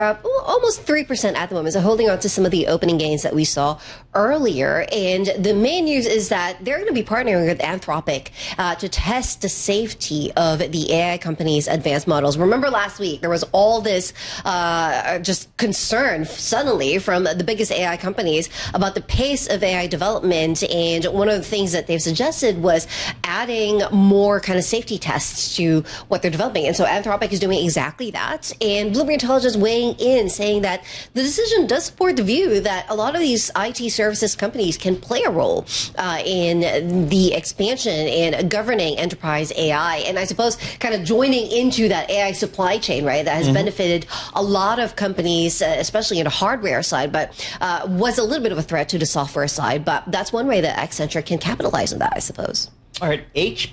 almost 3% at the moment, so holding on to some of the opening gains that we saw earlier. And the main news is that they're going to be partnering with Anthropic to test the safety of the AI company's advanced models. Remember last week, there was all this just concern suddenly from the biggest AI companies about the pace of AI development. And one of the things that they've suggested was adding more kind of safety tests to what they're developing. And so Anthropic is doing exactly that. And Bloomberg Intelligence weighing in, saying that the decision does support the view that a lot of these IT services companies can play a role in the expansion and governing enterprise AI. And I suppose kind of joining into that AI supply chain, right, that has benefited a lot of companies, especially in the hardware side, but was a little bit of a threat to the software side. But that's one way that Accenture can capitalize on that, I suppose. All right,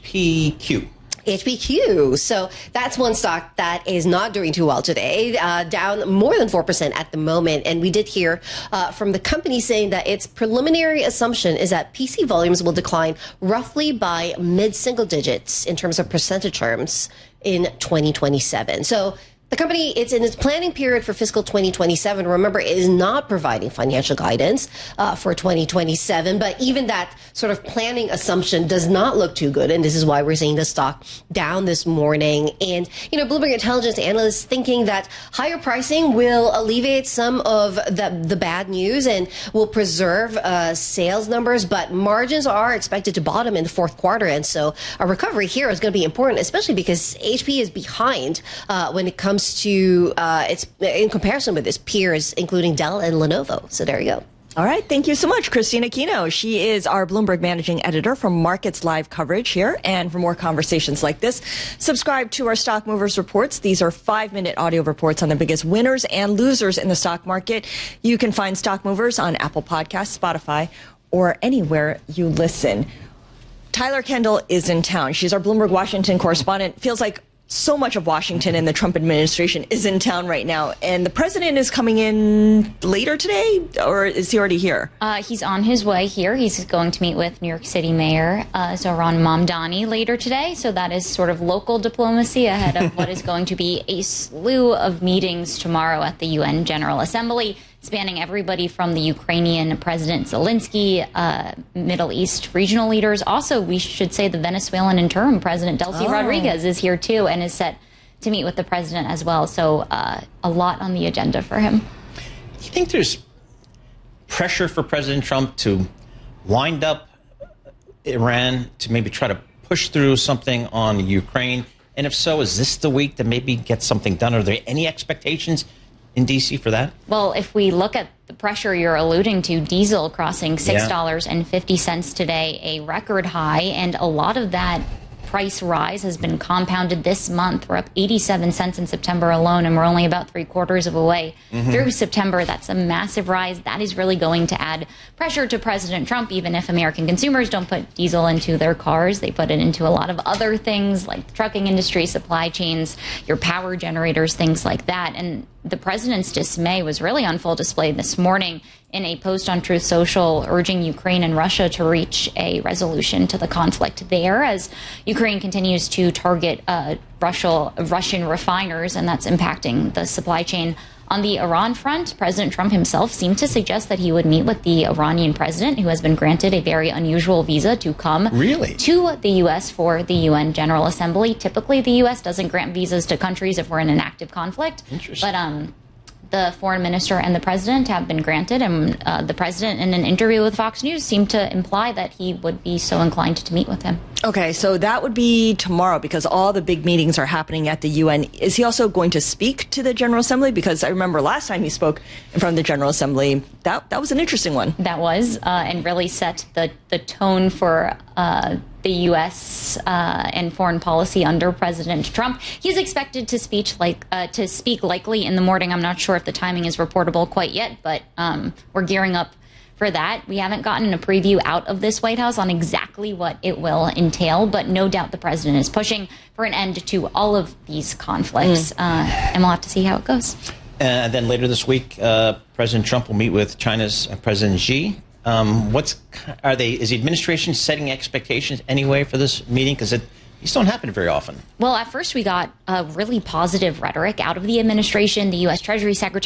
HPQ. HPQ. So that's one stock that is not doing too well today, down more than 4% at the moment. And we did hear from the company saying that its preliminary assumption is that PC volumes will decline roughly by mid-single digits in terms of percentage terms in 2027. So the company, it's in its planning period for fiscal 2027. Remember, it is not providing financial guidance for 2027, but even that sort of planning assumption does not look too good. And this is why we're seeing the stock down this morning. And, Bloomberg Intelligence analysts thinking that higher pricing will alleviate some of the bad news and will preserve sales numbers, but margins are expected to bottom in the fourth quarter. And so a recovery here is going to be important, especially because HP is behind when it comes to its in comparison with its peers, including Dell and Lenovo. So there you go. All right. Thank you so much, Christina Aquino. She is our Bloomberg managing editor for Markets Live coverage here. And for more conversations like this, subscribe to our Stock Movers reports. These are 5-minute audio reports on the biggest winners and losers in the stock market. You can find Stock Movers on Apple Podcasts, Spotify, or anywhere you listen. Tyler Kendall is in town. She's our Bloomberg Washington correspondent. Feels like so much of Washington and the Trump administration is in town right now. And the president is coming in later today, or is he already here? He's on his way here. He's going to meet with New York City Mayor Zohran Mamdani later today. So that is sort of local diplomacy ahead of what is going to be a slew of meetings tomorrow at the UN General Assembly, spanning everybody from the Ukrainian President Zelensky, Middle East regional leaders. Also, we should say the Venezuelan interim President Delcy Rodriguez is here too and is set to meet with the president as well. So a lot on the agenda for him. Do you think there's pressure for President Trump to wind up Iran, to maybe try to push through something on Ukraine? And if so, is this the week to maybe get something done? Are there any expectations in D.C. for that? Well, if we look at the pressure you're alluding to, diesel crossing $6.50 today, a record high, and a lot of that price rise has been compounded this month. We're up 87 cents in September alone, and we're only about 3/4 of a way through September. That's a massive rise. That is really going to add pressure to President Trump, even if American consumers don't put diesel into their cars. They put it into a lot of other things like the trucking industry, supply chains, your power generators, things like that. And the president's dismay was really on full display this morning in a post on Truth Social urging Ukraine and Russia to reach a resolution to the conflict there as Ukraine continues to target Russian refiners, and that's impacting the supply chain. On the Iran front, President Trump himself seemed to suggest that he would meet with the Iranian president, who has been granted a very unusual visa to come to the U.S. for the UN General Assembly. Typically, the U.S. doesn't grant visas to countries if we're in an active conflict. But the foreign minister and the president have been granted, and the president, in an interview with Fox News, seemed to imply that he would be so inclined to meet with him. Okay, so that would be tomorrow because all the big meetings are happening at the UN. Is he also going to speak to the General Assembly? Because I remember last time he spoke in front of the General Assembly, that was an interesting one. That was, and really set the tone for the U.S. And foreign policy under President Trump. He's expected to speak likely in the morning. I'm not sure if the timing is reportable quite yet, but we're gearing up for that. We haven't gotten a preview out of this White House on exactly what it will entail, but no doubt the president is pushing for an end to all of these conflicts, and we'll have to see how it goes. And then later this week, President Trump will meet with China's President Xi. Is the administration setting expectations anyway for this meeting? Because These don't happen very often. Well, at first we got a really positive rhetoric out of the administration. The U.S. Treasury Secretary